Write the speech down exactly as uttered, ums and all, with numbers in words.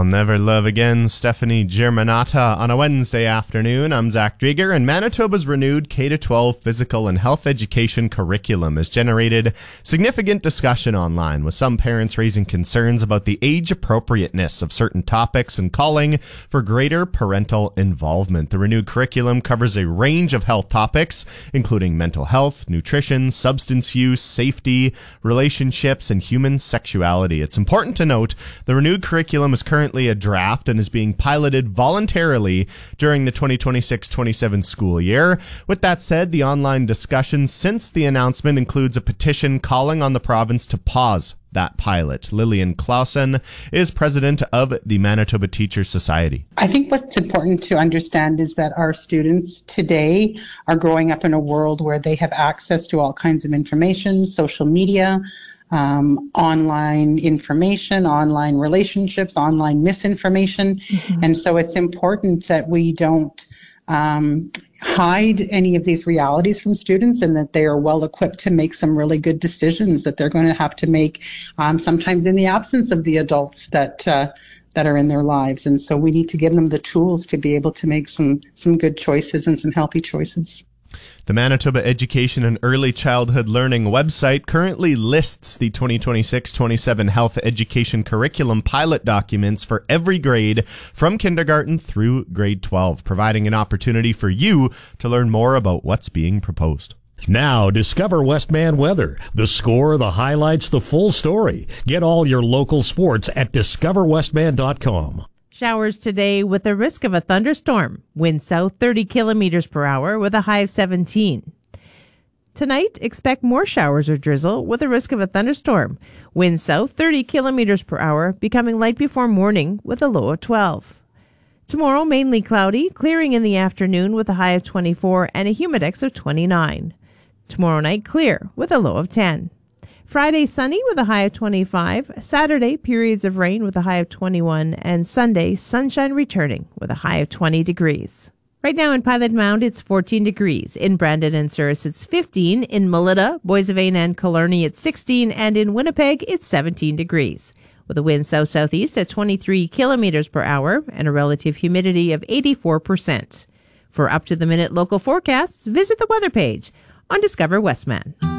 I'll Never Love Again, Stephanie Germanata. On a Wednesday afternoon, I'm Zach Drieger, and Manitoba's renewed K through twelve physical and health education curriculum has generated significant discussion online, with some parents raising concerns about the age appropriateness of certain topics and calling for greater parental involvement. The renewed curriculum covers a range of health topics, including mental health, nutrition, substance use, safety, relationships, and human sexuality. It's important to note the renewed curriculum is currently a draft and is being piloted voluntarily during the twenty twenty-six twenty-seven school year. With that said, the online discussion since the announcement includes a petition calling on the province to pause that pilot. Lillian Clausen is president of the Manitoba Teachers Society. I think what's important to understand is that our students today are growing up in a world where they have access to all kinds of information, social media, Um, online information, online relationships, online misinformation. Mm-hmm. And so it's important that we don't um, hide any of these realities from students, and that they are well equipped to make some really good decisions that they're going to have to make um, sometimes in the absence of the adults that uh, that are in their lives. And so we need to give them the tools to be able to make some, some good choices and some healthy choices. The Manitoba Education and Early Childhood Learning website currently lists the twenty twenty-six twenty-seven health education curriculum pilot documents for every grade from kindergarten through grade twelve, providing an opportunity for you to learn more about what's being proposed. Now, discover Westman weather. The score, the highlights, the full story. Get all your local sports at discover westman dot com. Showers today with a risk of a thunderstorm. Wind south thirty kilometers per hour with a high of seventeen. Tonight, expect more showers or drizzle with a risk of a thunderstorm. Wind south thirty kilometers per hour, becoming light before morning with a low of twelve. Tomorrow, mainly cloudy, clearing in the afternoon with a high of twenty-four and a humidex of twenty-nine. Tomorrow night, clear with a low of ten. Friday, sunny with a high of twenty-five. Saturday, periods of rain with a high of twenty-one. And Sunday, sunshine returning with a high of twenty degrees. Right now in Pilot Mound, it's fourteen degrees. In Brandon and Souris, it's fifteen. In Melita, Boissevain and Killarney, it's sixteen. And in Winnipeg, it's seventeen degrees. With a wind south-southeast at twenty-three kilometers per hour and a relative humidity of eighty-four percent. For up-to-the-minute local forecasts, visit the weather page on Discover Westman.